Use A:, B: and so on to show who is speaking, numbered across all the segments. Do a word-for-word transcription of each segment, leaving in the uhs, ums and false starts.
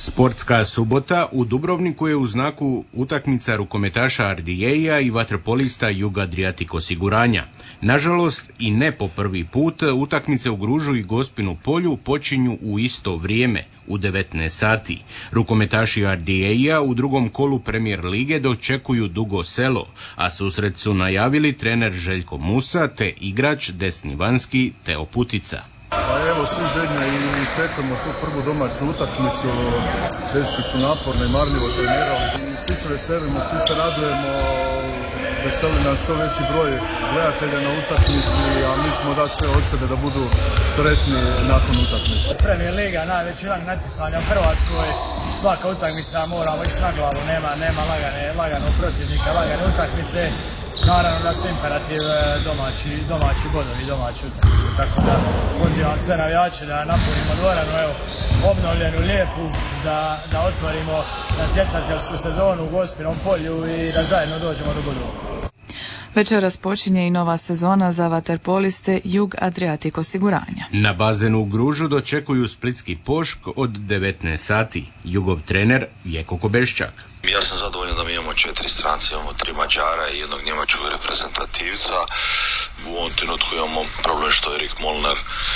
A: Sportska subota u Dubrovniku je u znaku utakmica rukometaša R D A-a i vaterpolista Jug Adriatic osiguranja. Nažalost, i ne po prvi put, utakmice u Gružu i Gospinu polju počinju u isto vrijeme, u devetnaest sati. Rukometaši R D A-a u drugom kolu Premier lige dočekuju Dugo Selo, a susret su najavili trener Željko Musa te igrač desni vanjski Teo Putica.
B: Pa evo, svi željno i čekamo tu prvu domaću utakmicu. Dečki su naporno i marljivo trenirali i svi se veselimo, svi se radujemo. Veseli nas što veći broj gledatelja na utakmici, a mi ćemo dati sve od sebe da budu sretni nakon utakmice.
C: Premier liga, najveći rang natjecanja u Hrvatskoj. Svaka utakmica moramo ići na glavu, nema, nema lagane, laganog protivnika, lagane utakmice. Naravno da su imperativ domaći, domaći bodovi, domaći utakmice, tako da pozivam sve navijače da napunimo dvoranu, evo, obnovljenu, lijepu, da, da otvorimo natjecateljsku sezonu u Gospinom polju i da zajedno dođemo do bodova.
D: Večeras počinje i nova sezona za vaterpoliste Jug Adriatic osiguranja.
A: Na bazenu u Gružu dočekuju splitski Pošk od devetnaest sati. Jugov trener Vjeko Kobeščak.
E: Ja sam zadovoljan da mi imamo četiri strance, imamo tri Mađara i jednog njemačkog reprezentativca. U ovom trenutku imamo problem što Erik Molnar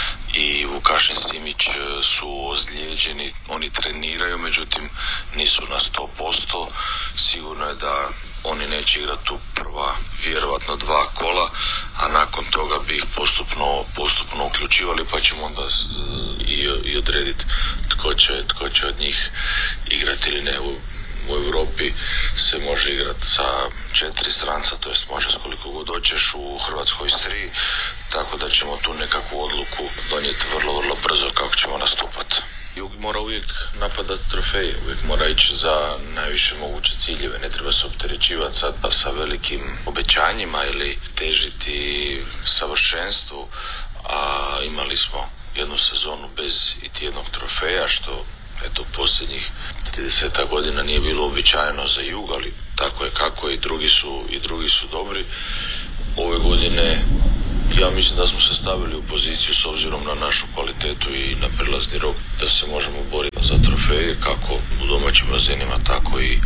E: i Vukašin Simić su ozlijeđeni. Oni treniraju, međutim nisu na sto posto. Sigurno je da oni neće igrati tu prva vjerovatno dva kola, a nakon toga bi ih postupno, postupno uključivali, pa ćemo onda i, i odrediti tko će, tko će od njih igrati ili ne. U Europi se može igrati sa četiri stranca, to jest može s koliko god hoćeš, u Hrvatskoj s tri, tako da ćemo tu nekakvu odluku donijeti vrlo, vrlo brzo kako ćemo nastupati. Jug mora uvijek napadati trofeje, uvijek mora ići za najviše moguće ciljeve, ne treba se opterećivati sad sa velikim obećanjima ili težiti savršenstvu, a imali smo jednu sezonu bez iti jednog trofeja, što eto posljednjih trideset godina nije bilo uobičajeno za Jug, ali tako je kako je, i drugi su, i drugi su dobri. Ove godine ja mislim da smo se stavili u poziciju s obzirom na našu kvalitetu i na prilazni rok da se možemo boriti za trofeje kako u domaćim razinima, tako i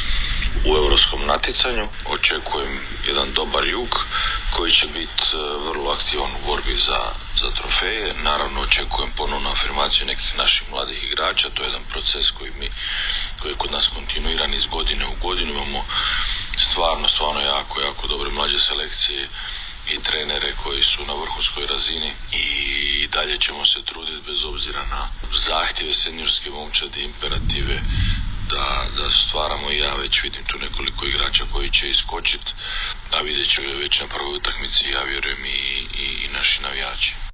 E: u europskom natjecanju. Očekujem jedan dobar Jug koji će biti vrlo aktivan u borbi za, za trofeje. Naravno očekujem ponovnu afirmaciju nekih naših mladih igrača, to je jedan proces koji mi koji je kod nas kontinuiran iz godine u godinu. Imamo stvarno, stvarno jako, jako dobre mlađe selekcije i trenere koji su na vrhunskoj razini i dalje ćemo se truditi bez obzira na zahtjeve seniorske momčadi, imperative da, da stvaramo. I ja već vidim tu nekoliko igrača koji će iskočiti, a vidjet ću već na prvoj utakmici, ja vjerujem i, i, i naši navijači.